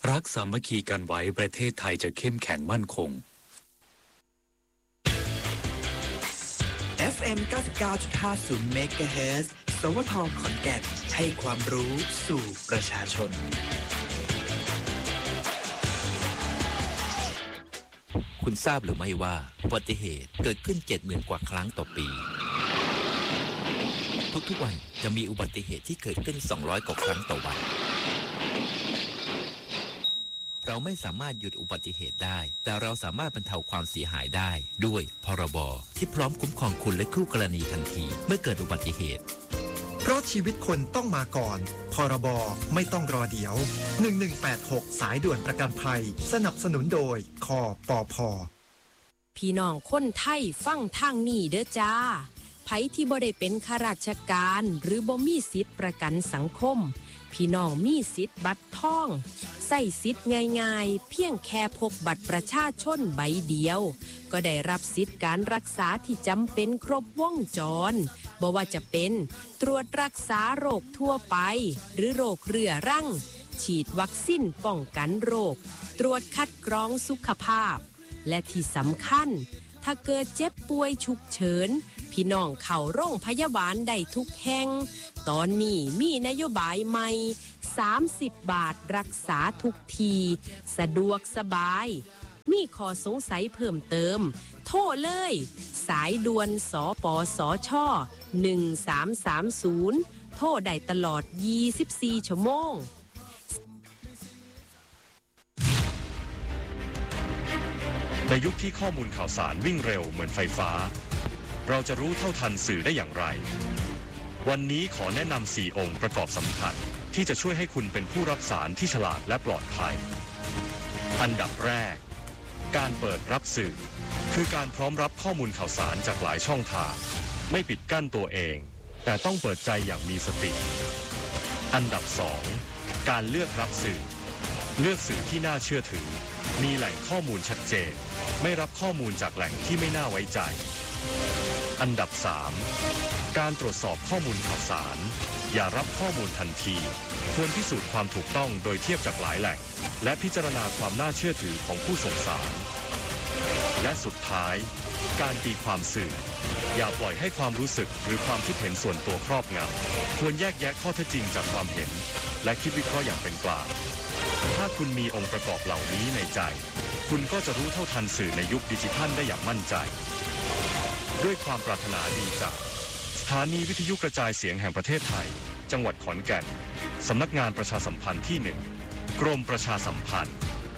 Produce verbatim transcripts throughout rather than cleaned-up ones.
รักสามัคคีกันไว้ประเทศไทยจะเข้มแข็งมั่นคงเอฟ เอ็ม เก้าสิบเก้าจุดห้าศูนย์ เมกะเฮิรตซ์ สวท ขอนแก่นให้ความรู้สู่ประชาชนคุณทราบหรือไม่ว่าอุบัติเหตุเกิดขึ้น เจ็ดหมื่น กว่าครั้งต่อปีทุกๆวันจะมีอุบัติเหตุที่เกิดขึ้นสองร้อยกว่าครั้งต่อวันเราไม่สามารถหยุดอุบัติเหตุได้แต่เราสามารถบรรเทาความเสียหายได้ด้วยพรบที่พร้อมคุ้มครองคุณและคู่กรณีทันทีเมื่อเกิดอุบัติเหตุเพราะชีวิตคนต้องมาก่อนพรบไม่ต้องรอเดี๋ยวหนึ่งหนึ่งแปดหกสายด่วนประกันภัยสนับสนุนโดยคปภ. พี่น้องคนไทยฟังทางนี้เด้อจ้าไผที่บ่ได้เป็นข้าราชการหรือบ่มีสิทธิ์ประกันสังคมพี่น้องมีสิทธิ์บัตรทองใส่สิทธิ์ง่ายๆเพียงแค่พกบัตรประชาชนใบเดียวก็ได้รับสิทธิ์การรักษาที่จำเป็นครบวงจรบ่ว่าจะเป็นตรวจรักษาโรคทั่วไปหรือโรคเรื้อรังฉีดวัคซีนป้องกันโรคตรวจคัดกรองสุขภาพและที่สำคัญถ้าเกิดเจ็บป่วยฉุกเฉินพี่น้องเข้าโรงพยาบาลได้ทุกแห่งตอนนี้มีนโยบายใหม่สามสิบบาทรักษาทุกทีสะดวกสบายมีข้อสงสัยเพิ่มเติมโทรเลยสายด่วนสปสชหนึ่งสามสามศูนย์โทรได้ตลอดยี่สิบสี่ชั่วโมงในยุคที่ข้อมูลข่าวสารวิ่งเร็วเหมือนไฟฟ้าเราจะรู้เท่าทันสื่อได้อย่างไรวันนี้ขอแนะนำสี่องค์ประกอบสำคัญที่จะช่วยให้คุณเป็นผู้รับสารที่ฉลาดและปลอดภัยอันดับแรกการเปิดรับสื่อคือการพร้อมรับข้อมูลข่าวสารจากหลายช่องทางไม่ปิดกั้นตัวเองแต่ต้องเปิดใจอย่างมีสติอันดับสองการเลือกรับสื่อเลือกสื่อที่น่าเชื่อถือมีแหล่งข้อมูลชัดเจนไม่รับข้อมูลจากแหล่งที่ไม่น่าไว้ใจอันดับสามการตรวจสอบข้อมูลข่าวสารอย่ารับข้อมูลทันทีควรพิสูจน์ความถูกต้องโดยเทียบจากหลายแหล่งและพิจารณาความน่าเชื่อถือของผู้ส่งสารและสุดท้ายการตีความสื่ออย่าปล่อยให้ความรู้สึกหรือความคิดเห็นส่วนตัวครอบงำควรแยกแยะข้อเท็จจริงจากความเห็นและคิดวิเคราะห์อย่างเป็นกลางถ้าคุณมีองค์ประกอบเหล่านี้ในใจคุณก็จะรู้เท่าทันสื่อในยุคดิจิทัลได้อย่างมั่นใจด้วยความปรารถนาดีจากสถานีวิทยุกระจายเสียงแห่งประเทศไทยจังหวัดขอนแก่นสำนักงานประชาสัมพันธ์ที่หนึ่งกรมประชาสัมพันธ์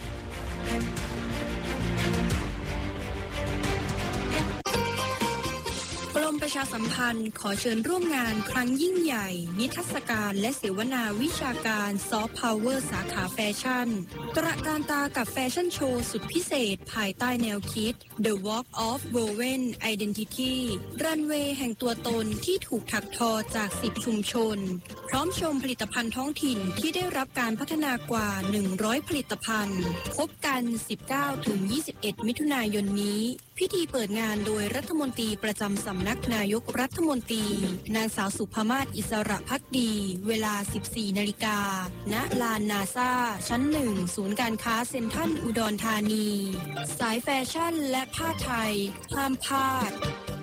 กรมประชาสัมพันธ์ขอเชิญร่วมงานครั้งยิ่งใหญ่นิทรรศการและเสวนาวิชาการซอฟต์พาวเวอร์สาขาแฟชั่นตระการตากับแฟชั่นโชว์สุดพิเศษภายใต้แนวคิด The Walk of Woven Identity รันเวย์แห่งตัวตนที่ถูกถักทอจากสิบชุมชนพร้อมชมผลิตภัณฑ์ท้องถิ่นที่ได้รับการพัฒนากว่าหนึ่งร้อยผลิตภัณฑ์พบกัน สิบเก้าถึงยี่สิบเอ็ด มิถุนายนนี้พิธีเปิดงานโดยรัฐมนตรีประจำสำนักนายกรัฐมนตรีนางสาวสุภมาศอิสระภักดีเวลา สิบสี่นาฬิกา ณ ลานนาซาชั้นหนึ่งศูนย์การค้าเซ็นทรัลอุดรธานีสายแฟชั่นและผ้าไทยห้ามพลาด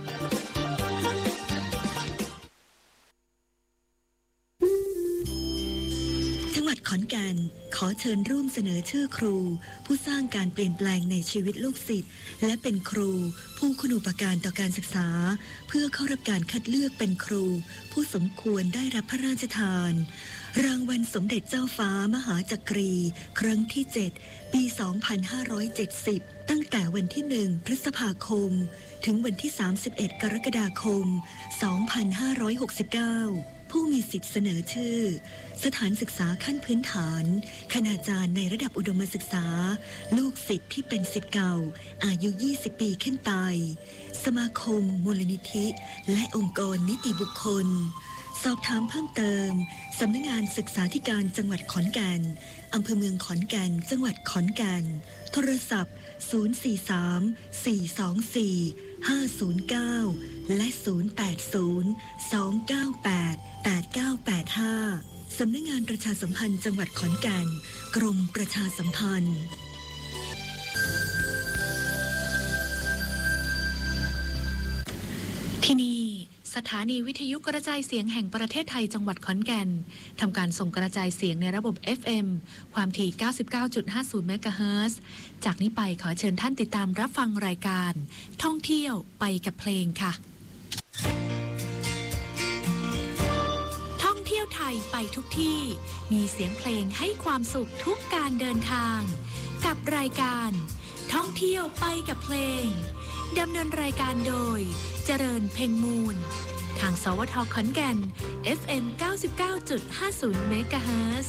จังหวัดขอนแก่นขอเชิญร่วมเสนอชื่อครูผู้สร้างการเปลี่ยนแปลงในชีวิตลูกศิษย์และเป็นครูผู้คุณูปการต่อการศึกษาเพื่อเข้ารับการคัดเลือกเป็นครูผู้สมควรได้รับพระราชทานรางวัลสมเด็จเจ้าฟ้ามหาจักรีครั้งที่เจ็ดปี สองพันห้าร้อยเจ็ดสิบ ตั้งแต่วันที่หนึ่งพฤษภาคมถึงวันที่สามสิบเอ็ดกรกฎาคม สองพันห้าร้อยหกสิบเก้า ผู้มีสิทธิเสนอชื่อสถานศึกษาขั้นพื้นฐานคณาจารย์ในระดับอุดมศึกษาลูกศิษย์ที่เป็นศิษย์เก่าอายุยี่สิบปีขึ้นไปสมาคมมูลนิธิและองค์กรนิติบุคคลสอบถามเพิ่มเติมสำนักงานศึกษาธิการจังหวัดขอนแก่นอำเภอเมืองขอนแก่นจังหวัดขอนแก่นโทรศัพท์ศูนย์ สี่ สาม สี่ สอง สี่ ห้า ศูนย์ เก้าและศูนย์ แปด ศูนย์ สอง เก้า แปด แปด เก้า แปด ห้าสำนักงานประชาสัมพันธ์จังหวัดขอนแก่นกรมประชาสัมพันธ์ที่นี่สถานีวิทยุกระจายเสียงแห่งประเทศไทยจังหวัดขอนแก่นทำการส่งกระจายเสียงในระบบ เอฟ เอ็ม ความถี่ เก้าสิบเก้าจุดห้าศูนย์ เมกะเฮิรตซ์ จากนี้ไปขอเชิญท่านติดตามรับฟังรายการท่องเที่ยวไปกับเพลงค่ะท่องเที่ยวไทยไปทุกที่มีเสียงเพลงให้ความสุขทุกการเดินทางกับรายการท่องเที่ยวไปกับเพลงดำเนินรายการโดยเจริญเพ็งมูลทางสวทขอนแก่น เอฟ เอ็ม เก้าสิบเก้าจุดห้าศูนย์ เมกะเฮิรตซ์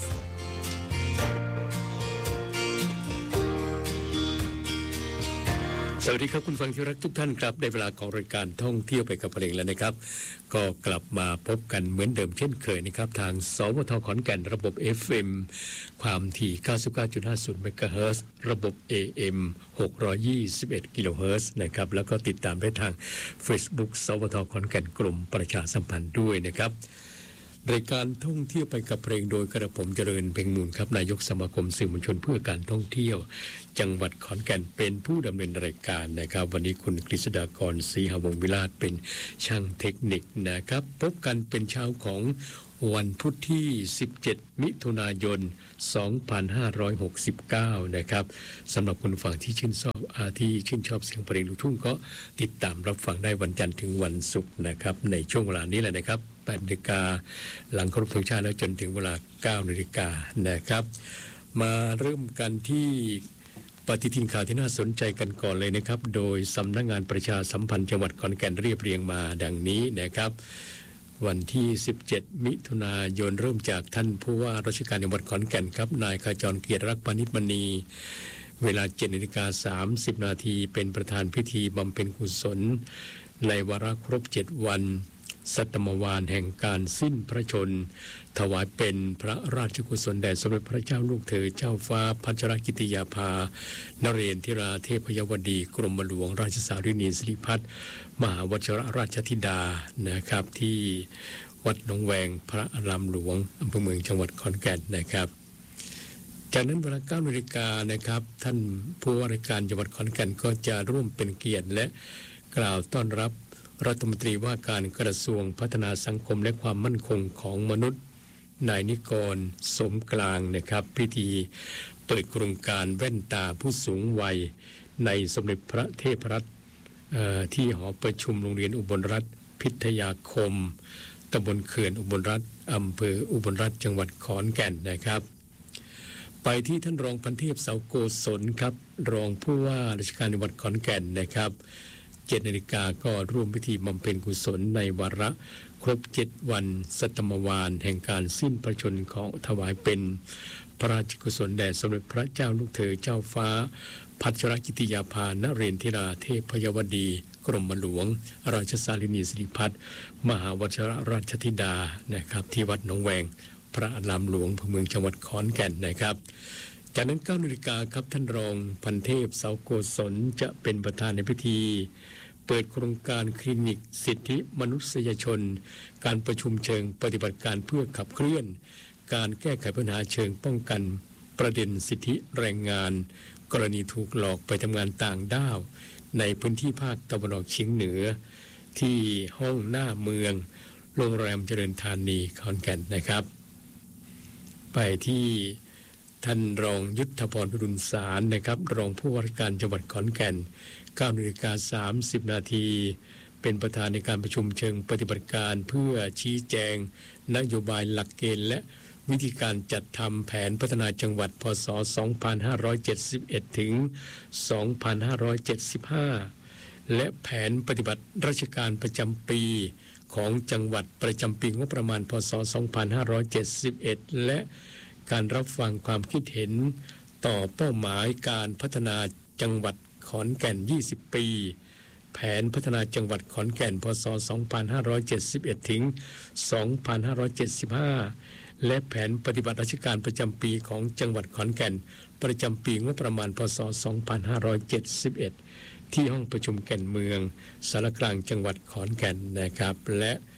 สวัสดีครับคุณฟังที่รักทุกท่านครับในเวลาของรายการท่องเที่ยวไปกับเพลงแล้วนะครับก็กลับมาพบกันเหมือนเดิมเช่นเคยนะครับทางสวทขอนแก่นระบบ เอฟ เอ็ม ความถี่ เก้าสิบเก้าจุดห้าศูนย์ เมกะเฮิรตซ์ ระบบ เอ เอ็ม หกร้อยยี่สิบเอ็ด กิโลเฮิรตซ์นะครับแล้วก็ติดตามได้ทาง Facebook สวทขอนแก่นกรมประชาสัมพันธ์ด้วยนะครับรายการท่องเที่ยวไปกับเพลงโดยกระผมเจริญเพ็งมูลครับนายกสมาคมสื่อมวลชนเพื่อการท่องเที่ยวจังหวัดขอนแก่นเป็นผู้ดำเนินรายการนะครับวันนี้คุณกฤษฎากรศรีหวงศ์วิราชเป็นช่างเทคนิคนะครับพบกันเป็นเช้าของวันพุธที่สิบเจ็ดมิถุนายนสองพันห้าร้อยหกสิบเก้านะครับสำหรับคุณฟังที่ชื่นชอบอาที่ชื่นชอบเสียงเพลงลูกทุ่งก็ติดตามรับฟังได้วันจันทร์ถึงวันศุกร์นะครับในช่วงเวลานี้แหละนะครับแปดนาฬิกาหลังเคารพธงชาติแล้วจนถึงเวลาเก้านาฬิกานะครับมาเริ่มกันที่ปฏิทินข่าวที่น่าสนใจกันก่อนเลยนะครับโดยสำนักงานประชาสัมพันธ์จังหวัดขอนแก่นเรียบเรียงมาดังนี้นะครับวันที่สิบเจ็ดมิถุนายนเริ่มจากท่านผู้ว่าราชการจังหวัดขอนแก่นครับนายขจรเกียรติรักพานิชมณีเวลา เจ็ดนาฬิกาสามสิบนาทีเป็นประธานพิธีบำเพ็ญกุศลในวาระครบเจ็ดวันสัตมวาลแห่งการสิ้นพระชนม์ถวายเป็นพระราชกุศลแด่สมเด็จพระเจ้าลูกเธอเจ้าฟ้าพัชรกิติยาภานเรนทิราเทพยวดีกรมหลวงราชสารินีสิริพัฒน์มหาวชิรราชธิดานะครับที่วัดหนองแวงพระอารามหลวงอำเภอเมืองจังหวัดขอนแก่นนะครับจากนั้นเวลา เก้านาฬิกานะครับท่านผู้ว่าราชการจังหวัดขอนแก่นก็จะร่วมเป็นเกียรติและกล่าวต้อนรับรัฐมนตรีว่าการกระทรวงพัฒนาสังคมและความมั่นคงของมนุษย์นายนิกรสมกลางนะครับพิธีเปิดโครงการแว่นตาผู้สูงวัยในสมเด็จพระเทพรัตน์ที่หอประชุมโรงเรียนอุบลรัตน์พิทยาคมตำบลเขื่อนอุบลรัตน์อำเภออุบลรัตน์จังหวัดขอนแก่นนะครับไปที่ท่านรองพันเทพเสาโกศลครับรองผู้ว่าราชการจังหวัดขอนแก่นนะครับเจ็ดนาฬิกาก็ร่วมพิธีบำเพ็ญกุศลในวาระครบเจ็ดวันสัตมวาลแห่งการสิ้นพระชนม์ของถวายเป็นพระราชกุศลแด่สมเด็จพระเจ้าลูกเธอเจ้าฟ้าพัชรกิติยาภานเรนทิราเทพยวดีกรมหลวงราชสารินีสิริพัฒน์มหาวชิรราชธิดานะครับที่วัดหนองแวงพระอารามหลวงเมืองจังหวัดขอนแก่นนะครับจากนั้น เก้านาฬิกาครับท่านรองพันเทพเสาโกศลจะเป็นประธานในพิธีเปิดโครงการคลินิกสิทธิมนุษยชนการประชุมเชิงปฏิบัติการเพื่อขับเคลื่อนการแก้ไขปัญหาเชิงป้องกันประเด็นสิทธิแรงงานกรณีถูกหลอกไปทำงานต่างด้าวในพื้นที่ภาคตะวันออกเฉียงเหนือที่ห้องหน้าเมืองโรงแรมเจริญธานีขอนแก่นนะครับไปที่ท่านรองยุทธพรพิรุณสารนะครับรองผู้ว่าราชการจังหวัดขอนแก่นเก้านาฬิกาสามสิบนาทีเป็นประธานในการประชุมเชิงปฏิบัติการเพื่อชี้แจงนโยบายหลักเกณฑ์และวิธีการจัดทำแผนพัฒนาจังหวัดพ.ศ. สองพันห้าร้อยเจ็ดสิบเอ็ด ถึง สองพันห้าร้อยเจ็ดสิบห้า และแผนปฏิบัติราชการประจำปีของจังหวัดประจำปีงบประมาณพ.ศ. สองพันห้าร้อยเจ็ดสิบเอ็ด และการรับฟังความคิดเห็นต่อเป้าหมายการพัฒนาจังหวัดขอนแก่นยี่สิบปีแผนพัฒนาจังหวัดขอนแก่นพ.ศ. สองพันห้าร้อยเจ็ดสิบเอ็ด ถึง สองพันห้าร้อยเจ็ดสิบห้า และแผนปฏิบัติราชการประจำปีของจังหวัดขอนแก่นประจำปีงบประมาณพ.ศ. สองพันห้าร้อยเจ็ดสิบเอ็ด ที่ห้องประชุมแก่นเมืองสารกลางจังหวัดขอนแก่นนะครับและ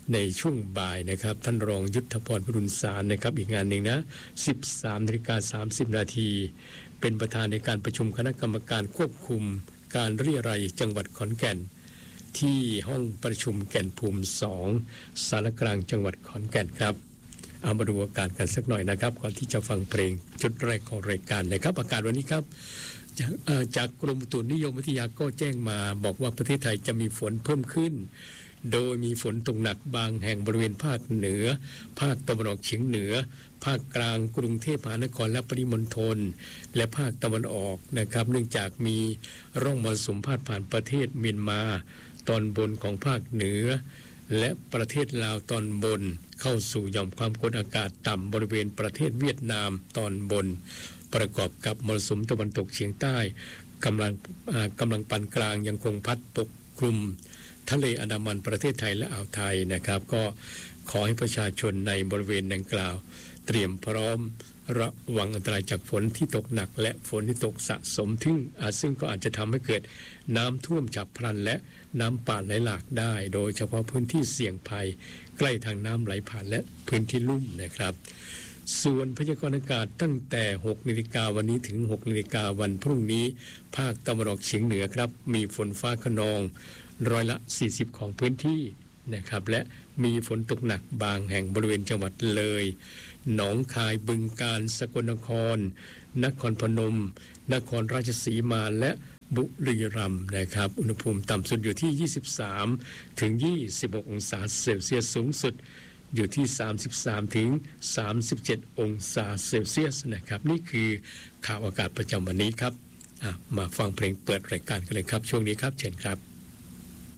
ในช่วงบ่ายนะครับท่านรองยุทธพรพิรุณสารนะครับอีกงานหนึ่งนะ สิบสามนาฬิกาสามสิบนาทีเป็นประธานในการประชุมคณะกรรมการควบคุมการเรียรัยจังหวัดขอนแก่นที่ห้องประชุมแก่นภูมิสองสารกลางจังหวัดขอนแก่นครับเอามาดูอากาศกันสักหน่อยนะครับก่อนที่จะฟังเพลงจุดแรกของรายการนะครับอากาศวันนี้ครับจากจากกรมอุตุนิยมวิทยาก็แจ้งมาบอกว่าประเทศไทยจะมีฝนเพิ่มขึ้นโดยมีฝนตกหนักบางแห่งบริเวณภาคเหนือภาคตะวันออกเฉียงเหนือภาคกลางกรุงเทพมหานครและปริมณฑลและภาคตะวันออกนะครับเนื่องจากมีร่องมรสุมพาดผ่านประเทศเมียนมาตอนบนของภาคเหนือและประเทศลาวตอนบนเข้าสู่หย่อมความกดอากาศต่ำบริเวณประเทศเวียดนามตอนบนประกอบกับมรสุมตะวันตกเฉียงใต้กำลังกำลังปานกลางยังคงพัดปกคลุมทะเลอันดามันประเทศไทยและอ่าวไทยนะครับก็ขอให้ประชาชนในบริเวณดังกล่าวเตรียมพร้อมระวังอันตรายจากฝนที่ตกหนักและฝนที่ตกสะสมทึ่งซึ่งก็อาจจะทำให้เกิดน้ำท่วมฉับพลันและน้ำป่าไหลหลากได้โดยเฉพาะพื้นที่เสี่ยงภัยใกล้ทางน้ำไหลผ่านและพื้นที่ลุ่มนะครับส่วนพยากรณ์อากาศตั้งแต่หกนาฬิกาวันนี้ถึงหกนาฬิกาวันพรุ่งนี้ภาคตะวันออกเฉียงเหนือครับมีฝนฟ้าคะนองร้อยละสี่สิบของพื้นที่นะครับและมีฝนตกหนักบางแห่งบริเวณจังหวัดเลยหนองคายบึงกาฬสกลนครนครพนมนครราชสีมาและบุรีรัมย์นะครับอุณหภูมิต่ำสุดอยู่ที่ยี่สิบสามถึงยี่สิบหกองศาเซลเซียสสูงสุดอยู่ที่สามสิบสามถึงสามสิบเจ็ดองศาเซลเซียสนะครับนี่คือข่าวอากาศประจำวันนี้ครับมาฟังเพลงเปิดรายการกันเลยครับช่วงนี้ครับเชิญครับ